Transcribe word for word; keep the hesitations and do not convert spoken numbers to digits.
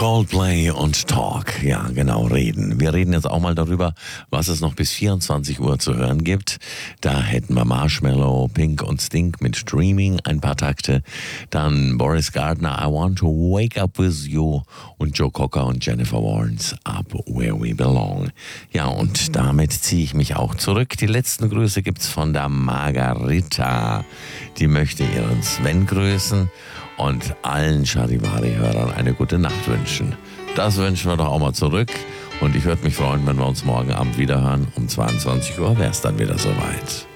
Coldplay und Talk, ja genau, reden. Wir reden jetzt auch mal darüber, was es noch bis vierundzwanzig Uhr zu hören gibt. Da hätten wir Marshmallow, Pink und Stink mit Streaming, ein paar Takte. Dann Boris Gardner, I Want to Wake Up With You und Joe Cocker und Jennifer Warnes, Up Where We Belong. Ja, und damit ziehe ich mich auch zurück. Die letzten Grüße gibt's von der Margarita. Die möchte ihren Sven grüßen und allen Charivari-Hörern eine gute Nacht wünschen. Das wünschen wir doch auch mal zurück. Und ich würde mich freuen, wenn wir uns morgen Abend wiederhören. Um zweiundzwanzig Uhr wäre es dann wieder soweit.